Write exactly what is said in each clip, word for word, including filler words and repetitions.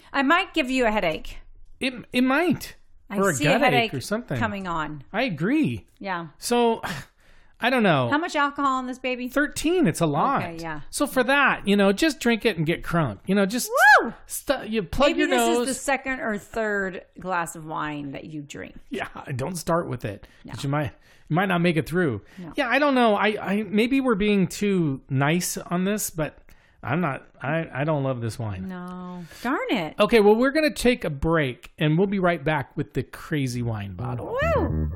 I might give you a headache. It it might. I or a see gut a headache ache or something. coming on. I agree. Yeah. So, I don't know. How much alcohol in this baby? thirteen. It's a lot. Okay, yeah. So for that, you know, just drink it and get crunk. You know, just Woo! st- you plug Maybe your this nose. is the second or third glass of wine that you drink. Yeah, don't start with it. No. 'Cause you might you might not make it through. No. Yeah, I don't know. I, I maybe we're being too nice on this, but I'm not. I, I don't love this wine. No. Darn it. Okay, well, we're going to take a break, and we'll be right back with the crazy wine bottle. Woo!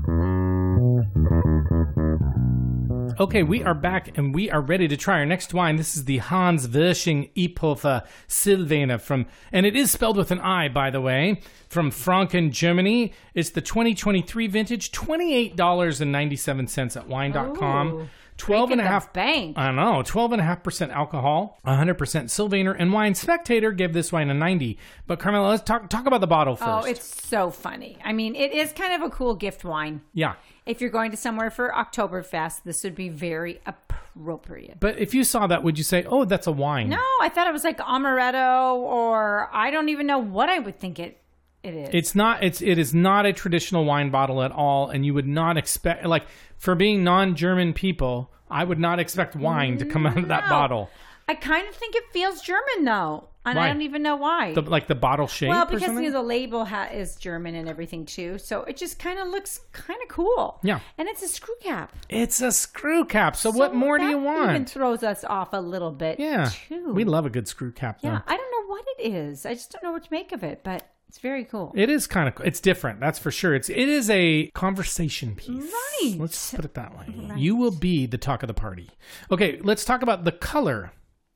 Okay, we are back, and we are ready to try our next wine. This is the Hans Wersching Iphofer Sylvaner from, and it is spelled with an I, by the way, from Franken, Germany. It's the twenty twenty-three vintage, twenty-eight dollars and ninety-seven cents at wine dot com. Ooh. twelve and a Breaking the half bank. I know, twelve and a half percent alcohol, one hundred percent Sylvaner, and Wine Spectator gave this wine a ninety. But Carmela, let's talk talk about the bottle first. Oh, it's so funny. I mean, it is kind of a cool gift wine. Yeah. If you're going to somewhere for Oktoberfest, this would be very appropriate. But if you saw that, would you say, oh, that's a wine? No, I thought it was like amaretto, or I don't even know what I would think it it is. It's not, it's, it is not a traditional wine bottle at all, and you would not expect, like, for being non-German people, I would not expect wine to come out of that No. bottle. I kind of think it feels German, though. And Why? I don't even know why. The, like the bottle shape well, or because something? you know, the label ha- is German and everything, too. So it just kind of looks kind of cool. Yeah. And it's a screw cap. It's a screw cap, so, what So more do that you want? even throws us off a little bit, Yeah, too. we love a good screw cap, though. Yeah, I don't know what it is. I just don't know what to make of it, but it's very cool. It is kind of, it's different, that's for sure. It's, it is a conversation piece. Right. Let's put it that way. Right. You will be the talk of the party. Okay, let's talk about the color.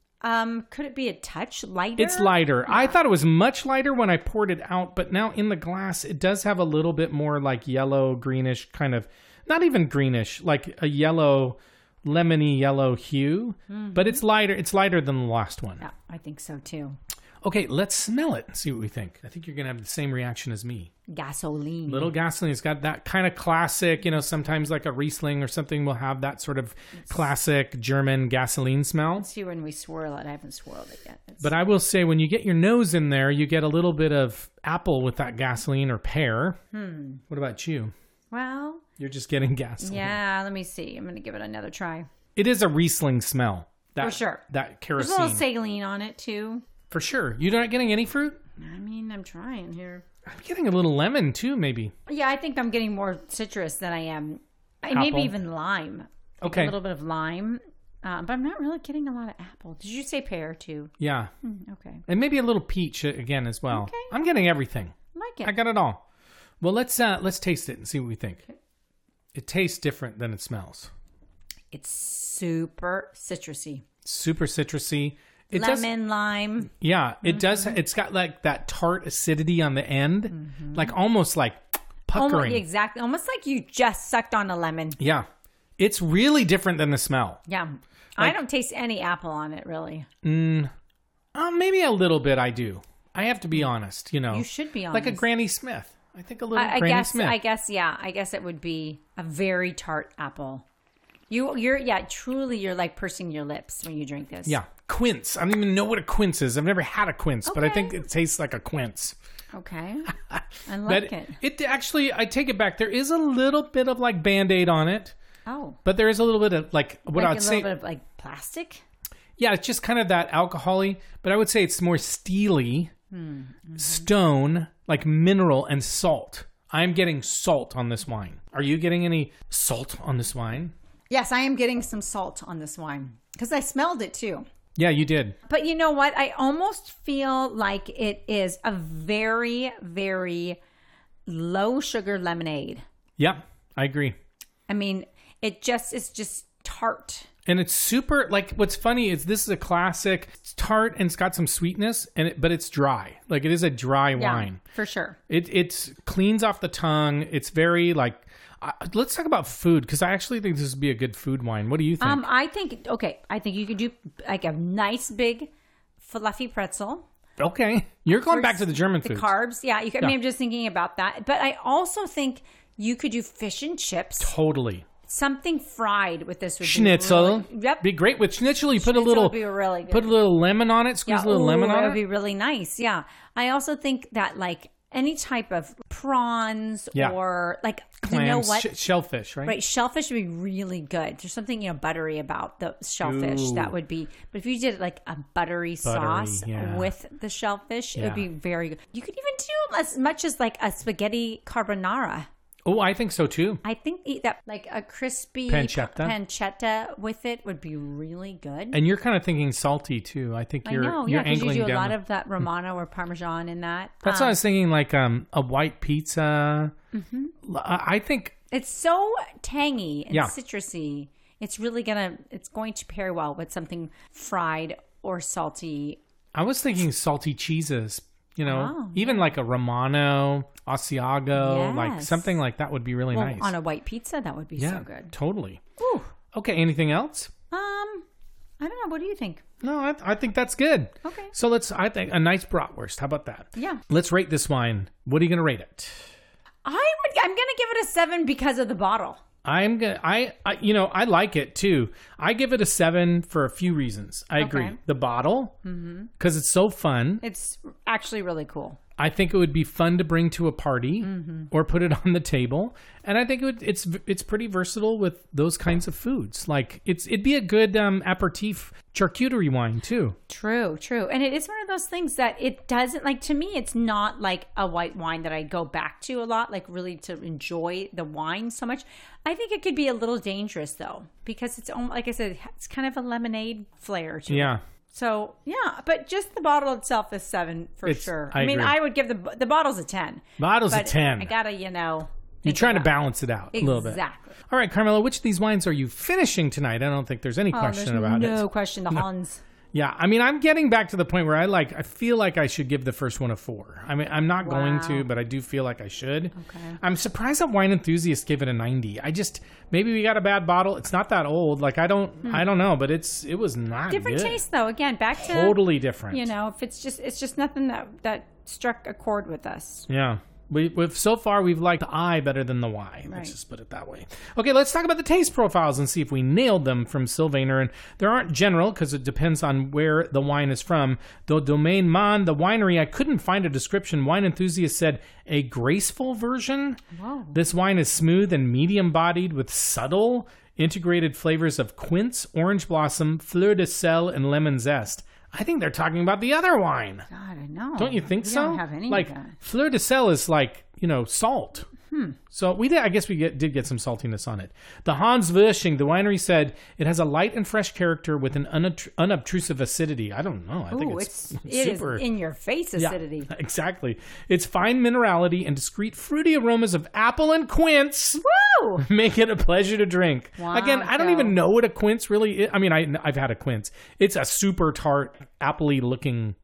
Um, could it be a touch lighter? It's lighter. I thought it was much lighter when I poured it out, but now in the glass, it does have a little bit more like yellow, greenish kind of, not even greenish, like a yellow, lemony yellow hue, Mm-hmm. but it's lighter. It's lighter than the last one. Yeah, I think so, too. Okay, let's smell it and see what we think. I think you're going to have the same reaction as me. Gasoline. Little gasoline. It's got that kind of classic, you know, sometimes like a Riesling or something will have that sort of classic German gasoline smell. Let's see when we swirl it. I haven't swirled it yet. It's, But I will say when you get your nose in there, you get a little bit of apple with that gasoline or pear. Hmm. What about you? well, You're just getting gasoline. yeah, let me see. I'm going to give it another try. It is a Riesling smell. That, For sure. That There's a kerosene. little saline on it, too. For sure. You're not getting any fruit? I mean, I'm trying here. I'm getting a little lemon too, maybe. Yeah, I think I'm getting more citrus than I am. I, Apple. maybe even lime. Like Okay. A little bit of lime. Uh, but I'm not really getting a lot of apple. Did you say pear, too? Yeah. Mm, okay. And maybe a little peach uh, again as well. Okay. I'm getting everything. Like it. I got it all. Well, let's uh, let's taste it and see what we think. It tastes different than it smells. It's super citrusy. Super citrusy. It Lemon, does, lime. yeah, it Mm-hmm. does. It's got like that tart acidity on the end, Mm-hmm. like almost like puckering. Almost, exactly. Almost like you just sucked on a lemon. Yeah, it's really different than the smell. Yeah. I don't taste any apple on it, really. Mm, uh, maybe a little bit. I do. I have to be honest. You know, You should be like a honest. Granny Smith. I think a little I, I Granny guess. Smith. I guess. Yeah. I guess it would be a very tart apple. You, you're, yeah. Truly, you're like pursing your lips when you drink this. Yeah, quince. I don't even know what a quince is. I've never had a quince, but I Okay. think it tastes like a quince. Okay. I But like it. it actually, I take it back. There is a little bit of like Band-Aid on it, Oh. but there is a little bit of like what like I would a say. little bit of like plastic. Yeah, it's just kind of that alcohol-y, but I would say it's more steely, Mm-hmm. stone, like mineral and salt. I'm getting salt on this wine. Are you getting any salt on this wine? Yes, I am getting some salt on this wine because I smelled it too. Yeah, you did. But you know what? I almost feel like it is a very, very low sugar lemonade. Yeah, I agree. I mean, it just is just tart. And it's super, like, what's funny is this is a classic. It's tart and it's got some sweetness, and it, but it's dry. Like, it is a dry Yeah, wine. for sure. It it's cleans off the tongue. It's very, like, uh, let's talk about food, because I actually think this would be a good food wine. What do you think? Um, I think, okay, I think you could do like a nice big fluffy pretzel. okay. You're going back First, to the German The foods. carbs. Yeah, you could, I Yeah. mean, I'm just thinking about that. But I also think you could do fish and chips. Totally. something fried with this would Schnitzel. be really, yep. Be great with schnitzel. You put a Schnitzel little, would be really good. put a little lemon on it. Squeeze Yeah, a little ooh, lemon that on would it. be really nice. Yeah. I also think that like any type of prawns Yeah. or like, Clams, you know what? sh- shellfish, right? Right, shellfish would be really good. There's something, you know, buttery about the shellfish Ooh. that would be. But if you did like a buttery, Buttery, sauce yeah. with the shellfish, it Yeah. would be very good. You could even do as much as like a spaghetti carbonara. Oh, I think so too. I think eat that like a crispy Pancetta. pancetta with it would be really good. And you're kind of thinking salty too. I think I you're know, you're yeah, because you angling do a down. lot the- of that Romano or Parmesan in that. That's Um, what I was thinking. Like um, a white pizza. Mm-hmm. I I think It's so tangy and Yeah. citrusy. It's really gonna. It's going to pair well with something fried or salty. I was thinking salty cheeses. You know, Oh, even like a Romano, Asiago, like Yes. something like that would be really Well, nice. on a white pizza, that would be yeah, so good. totally. Ooh. Okay, anything else? Um, I don't know. What do you think? No, I, I think that's good. Okay. So let's. I think a nice bratwurst. How about that? Yeah. Let's rate this wine. What are you going to rate it? I would. I'm gonna give it a seven because of the bottle. I'm gonna. I, I. You know. I like it too. I give it a seven for a few reasons. I agree. Okay. The bottle, because it's so fun. It's actually really cool. I think it would be fun to bring to a party Mm-hmm. or put it on the table, and I think it would, it's it's pretty versatile with those kinds of foods. Like it's it'd be a good um, aperitif charcuterie wine too. True, true. And it is one of those things that it doesn't like to me, it's not like a white wine that I go back to a lot, like really to enjoy the wine so much. I think it could be a little dangerous though, because it's almost, like I said, it's kind of a lemonade flair to it. Yeah. So yeah, but just the bottle itself is seven for It's- sure. I I, mean, agree. I would give the the bottle's a ten. Bottle's a But ten. I gotta, you know, You're think trying to about- balance it out a little bit. Exactly. All right, Carmela, which of these wines are you finishing tonight? I don't think there's any Oh, question there's about no it. question. The Hans. Yeah, I mean, I'm getting back to the point where I like. I feel like I should give the first one a four. I mean, I'm not going Wow. to, but I do feel like I should. Okay. I'm surprised that Wine Enthusiast gave it a ninety. I just maybe we got a bad bottle. It's not that old. Like I don't, I don't know, but it's it was not Different good. taste though. Again, back to Totally different. you know, if it's just it's just nothing that that struck a chord with us. Yeah. We, we've so far we've liked the I better than the Y. Let's Right. just put it that way. Okay, let's talk about the taste profiles and see if we nailed them from Sylvaner. And there aren't general because it depends on where the wine is from. Though Domaine Man, the winery, I couldn't find a description. Wine Enthusiast said a graceful version. Whoa. This wine is smooth and medium-bodied with subtle integrated flavors of quince, orange blossom, fleur de sel, and lemon zest. I think they're talking about the other wine. God, I know. Don't you think we so? Don't have any like of that. fleur de sel is like, you know, salt. Hmm. So we did. I guess we get, did get some saltiness on it. The Hans Wirsching, the winery said it has a light and fresh character with an unabt- unobtrusive acidity. I don't know. I think Ooh, it's, it's it is super. in your face Yeah, acidity. exactly. It's fine minerality and discreet fruity aromas of apple and quince. Woo! Make it a pleasure to drink. Wow, Again, I don't Joe. even know what a quince really is. I mean, I, I've had a quince. It's a super tart, appley looking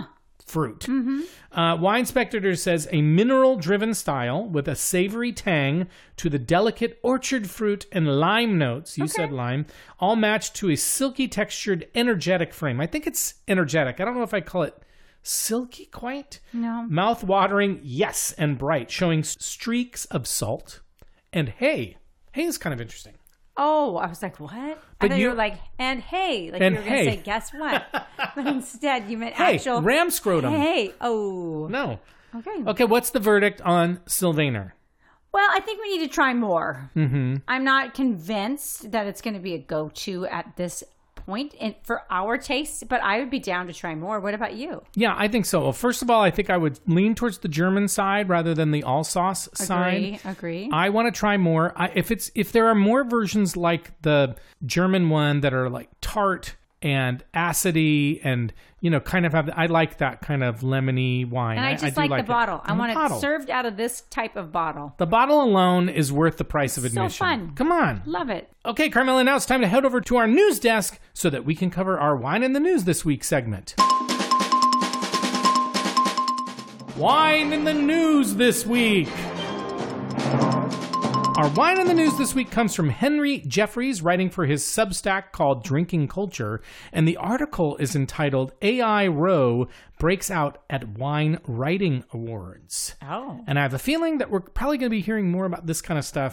fruit. Mm-hmm. Uh, Wine Spectator says a mineral-driven style with a savory tang to the delicate orchard fruit and lime notes. You Okay. said lime. All matched to a silky textured, energetic frame. I think it's energetic. I don't know if I call it silky quite. No. Mouth-watering, yes, and bright, showing s- streaks of salt. And hay. Hay is kind of interesting. Oh, I was like, what? I But thought you, you- were like, and hey, like And you were going hey. to say, guess what? But instead, you meant Hey, actual ram scrotum. Hey, oh, No. okay. Okay, what's the verdict on Sylvaner? Well, I think we need to try more. Mm-hmm. I'm not convinced that it's going to be a go-to at this point in, for our taste, but I would be down to try more. What about you? Yeah, I think so. Well, first of all, I think I would lean towards the German side rather than the all sauce side. Agree, agree. I want to try more. I, if it's if there are more versions like the German one that are like tart and acidy and you know kind of have I like that kind of lemony wine. And I just do like, the it. bottle. I And the want bottle. it served out of this type of bottle. The bottle alone is worth the price of admission. fun. Come on. Love it. Okay, Carmela, now it's time to head over to our news desk so that we can cover our Wine in the News this week segment. Wine in the News this week. Our Wine in the News this week comes from Henry Jeffries, writing for his Substack called Drinking Culture, and the article is entitled A I Rowe Breaks Out at Wine Writing Awards. Oh. And I have a feeling that we're probably going to be hearing more about this kind of stuff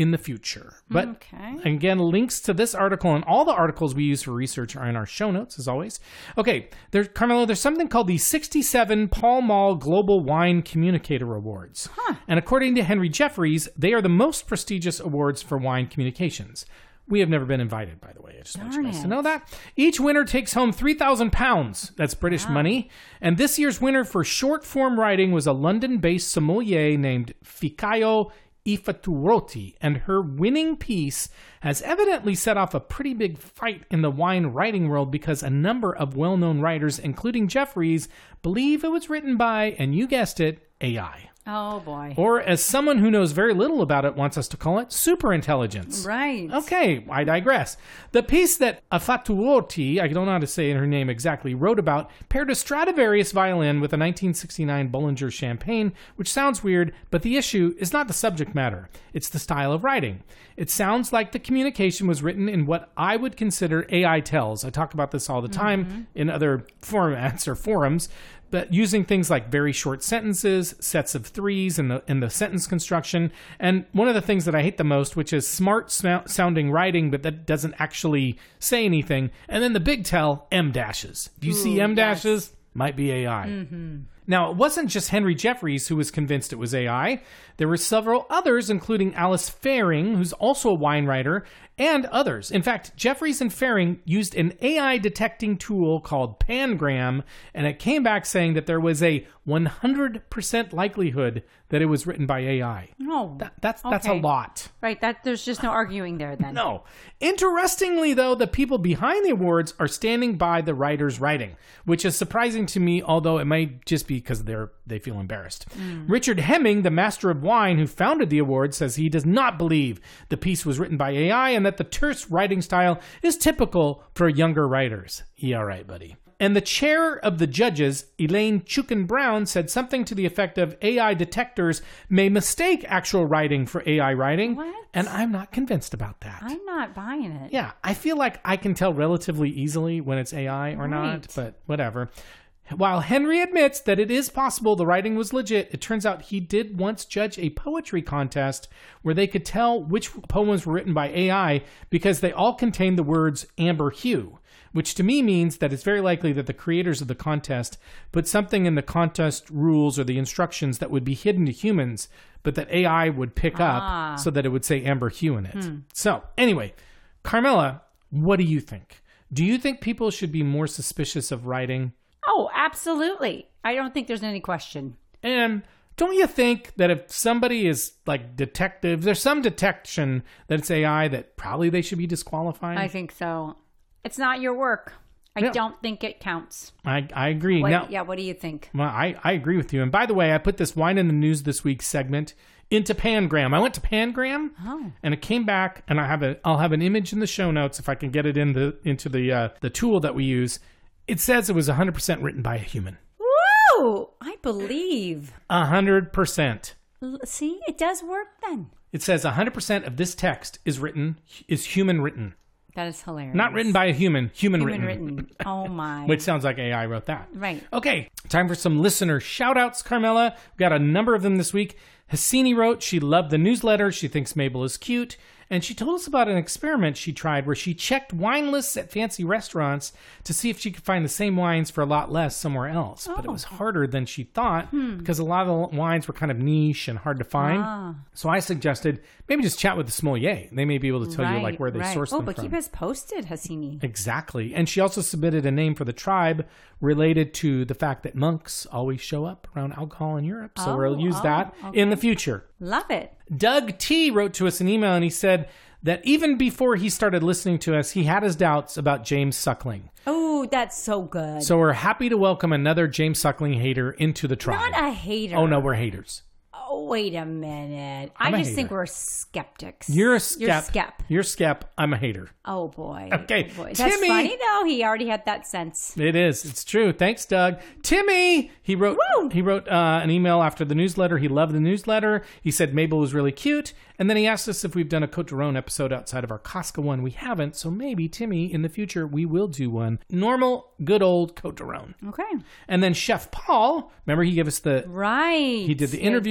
in the future. But Okay. again, links to this article and all the articles we use for research are in our show notes, as always. Okay, there, Carmela, there's something called the sixty-seven Pall Mall Global Wine Communicator Awards. Huh. And according to Henry Jeffries, they are the most prestigious awards for wine communications. We have never been invited, by the way. I just want you Darn guys to it. know that. Each winner takes home three thousand pounds. That's British money. And this year's winner for short form writing was a London-based sommelier named Fikayo Ifatuoti. And her winning piece has evidently set off a pretty big fight in the wine writing world because a number of well-known writers, including Jeffries, believe it was written by, and you guessed it, A I. Oh, boy. Or, as someone who knows very little about it wants us to call it, superintelligence. Right. Okay, I digress. The piece that Afatuoti, I don't know how to say her name exactly, wrote about paired a Stradivarius violin with a nineteen sixty-nine Bollinger Champagne, which sounds weird, but the issue is not the subject matter. It's the style of writing. It sounds like the communication was written in what I would consider A I tells. I talk about this all the time mm-hmm. in other formats or forums. But using things like very short sentences, sets of threes in the in the sentence construction, and one of the things that I hate the most, which is smart sm- sounding writing, but that doesn't actually say anything, and then the big tell, M dashes. If you Ooh, see M dashes, yes. Might be A I. Mm-hmm. Now, it wasn't just Henry Jeffries who was convinced it was A I. There were several others, including Alice Faring, who's also a wine writer, and others. In fact, Jeffries and Faring used an A I detecting tool called Pangram, and it came back saying that there was a one hundred percent likelihood that it was written by A I. Oh, that, that's okay. that's a lot. Right, that there's just no arguing there then. No. Interestingly, though, the people behind the awards are standing by the writer's writing, which is surprising to me, although it might just be because they're they feel embarrassed. Mm. Richard Hemming, the master of wine who founded the award, says he does not believe the piece was written by A I and that the terse writing style is typical for younger writers. Yeah, all right, buddy. And the chair of the judges, Elaine Chukin-Brown, said something to the effect of A I detectors may mistake actual writing for A I writing. What? And I'm not convinced about that. I'm not buying it. Yeah, I feel like I can tell relatively easily when it's A I or right. not, but whatever. While Henry admits that it is possible the writing was legit, it turns out he did once judge a poetry contest where they could tell which poems were written by A I because they all contained the words amber hue, which to me means that it's very likely that the creators of the contest put something in the contest rules or the instructions that would be hidden to humans, but that A I would pick ah. up so that it would say amber hue in it. Hmm. So anyway, Carmela, what do you think? Do you think people should be more suspicious of writing? Oh, absolutely. I don't think there's any question. And don't you think that if somebody is like detective, there's some detection that it's A I that probably they should be disqualified? I think so. It's not your work. I yeah. don't think it counts. I, I agree. What, now, yeah, what do you think? Well, I, I agree with you. And by the way, I put this Wine in the News This Week segment into Pangram. I went to Pangram, oh. and it came back, and I have a I'll have an image in the show notes if I can get it in the into the uh, the tool that we use. It says it was one hundred percent written by a human. Woo! I believe. one hundred percent. See, it does work then. It says one hundred percent of this text is written, is human written. That is hilarious. Not written by a human, human, human written. written. Oh, my. Which sounds like A I wrote that. Right. Okay, time for some listener shout-outs, Carmela. We've got a number of them this week. Hassini wrote she loved the newsletter. She thinks Mabel is cute. And she told us about an experiment she tried where she checked wine lists at fancy restaurants to see if she could find the same wines for a lot less somewhere else. Oh. But it was harder than she thought hmm. because a lot of the wines were kind of niche and hard to find. Ah. So I suggested maybe just chat with the sommelier. They may be able to tell right, you like where they right. source oh, them but from. keep us posted, Hassini. Exactly. And she also submitted a name for the tribe related to the fact that monks always show up around alcohol in Europe. So oh, we'll use oh, that okay. in the future. Love it. Doug T. wrote to us an email and he said that even before he started listening to us, he had his doubts about James Suckling. Oh, that's so good. So we're happy to welcome another James Suckling hater into the tribe. Not a hater. Oh, no, we're haters. Oh, wait a minute. I'm I a just hater. think we're skeptics. You're a skep. You're skep. You're skep. I'm a hater. Oh, boy. Okay. Oh, boy. That's Timmy. funny, though. He already had that sense. It is. It's true. Thanks, Doug. Timmy! He wrote Woo! He wrote uh, an email after the newsletter. He loved the newsletter. He said Mabel was really cute. And then he asked us if we've done a Côte du Rhône episode outside of our Casca one. We haven't. So maybe, Timmy, in the future, we will do one. Normal, good old Côte du Rhône. Okay. And then Chef Paul, remember he gave us the... Right. He did the interview chat last with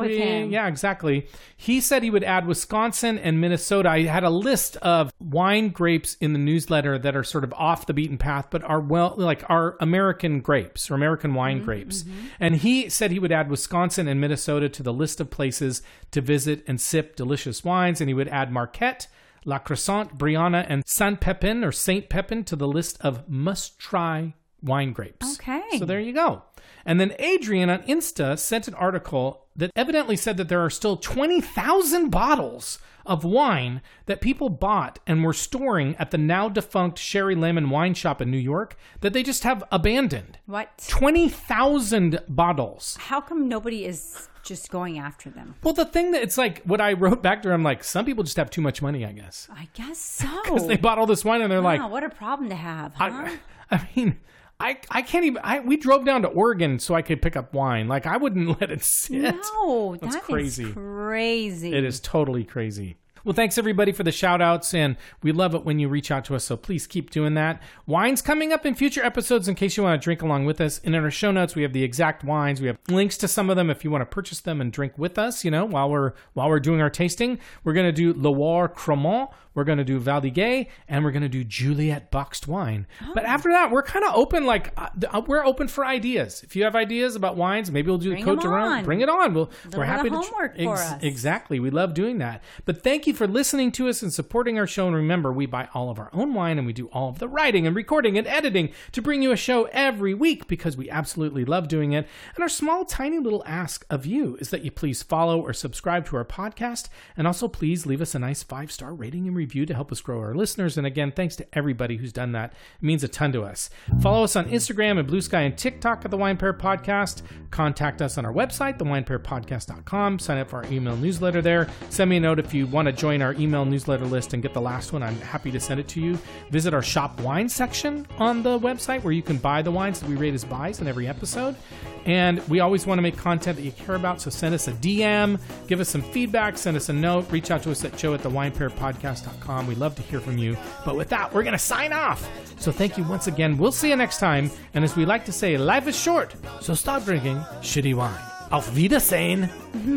with him. Yeah, exactly. He said he would add Wisconsin and Minnesota. I had a list of wine grapes in the newsletter that are sort of off the beaten path, but are well, like are American grapes or American wine mm-hmm, grapes. Mm-hmm. And he said he would add Wisconsin and Minnesota to the list of places to visit and sip delicious wines. And he would add Marquette, La Crescent, Brianna, and Saint Pepin or Saint Pepin to the list of must-try wine grapes. Okay. So there you go. And then Adrian on Insta sent an article that evidently said that there are still twenty thousand bottles of wine that people bought and were storing at the now defunct Sherry Lemon wine shop in New York that they just have abandoned. What? twenty thousand bottles. How come nobody is just going after them? Well, the thing that it's like, what I wrote back to her, I'm like, some people just have too much money, I guess. I guess so. Because they bought all this wine and they're wow, like... what a problem to have, huh? I, I mean... I, I can't even, I, we drove down to Oregon so I could pick up wine. Like, I wouldn't let it sit. No, That's that crazy. is crazy. It is totally crazy. Well, thanks everybody for the shout outs, and we love it when you reach out to us, so please keep doing that. Wine's coming up in future episodes in case you want to drink along with us. And in our show notes, we have the exact wines. We have links to some of them if you want to purchase them and drink with us, you know, while we're while we're doing our tasting. We're going to do Loire Cremant, we're going to do Valdiguet, and we're going to do Juliette boxed wine. Oh. But after that, we're kind of open, like, uh, we're open for ideas. If you have ideas about wines, maybe we'll do bring Cote Durand. Bring it on. We'll, we're happy to homework tr- for ex- us. Exactly. We love doing that. But thank you for listening to us and supporting our show. And remember, we buy all of our own wine and we do all of the writing and recording and editing to bring you a show every week because we absolutely love doing it. And our small, tiny little ask of you is that you please follow or subscribe to our podcast. And also please leave us a nice five-star rating and review to help us grow our listeners. And again, thanks to everybody who's done that. It means a ton to us. Follow us on Instagram and Blue Sky and TikTok at the Wine Pair Podcast. Contact us on our website, the wine pair podcast dot com. Sign up for our email newsletter there. Send me a note if you want to join our email newsletter list and get the last one. I'm happy to send it to you. Visit our shop wine section on the website where you can buy the wines that we rate as buys in every episode. And we always want to make content that you care about, so send us a D M, give us some feedback, send us a note, reach out to us at joe at the wine pair podcast dot com. We'd love to hear from you. But with that, we're going to sign off. So thank you once again. We'll see you next time. And as we like to say, life is short, so stop drinking shitty wine. Auf Wiedersehen.